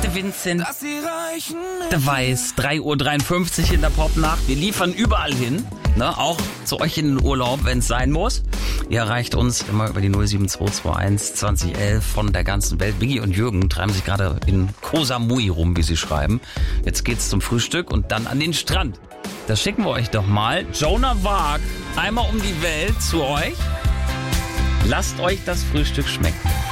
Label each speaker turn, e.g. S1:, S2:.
S1: Der Vincent, der Weiß, 3:53 Uhr in der Popnacht. Wir liefern überall hin, ne? Auch zu euch in den Urlaub, wenn es sein muss. Ihr erreicht uns immer über die 07221 2011 von der ganzen Welt. Biggie und Jürgen treiben sich gerade in Koh Samui rum, wie sie schreiben. Jetzt geht's zum Frühstück und dann an den Strand. Das schicken wir euch doch mal. Joan of Arc, einmal um die Welt zu euch. Lasst euch das Frühstück schmecken.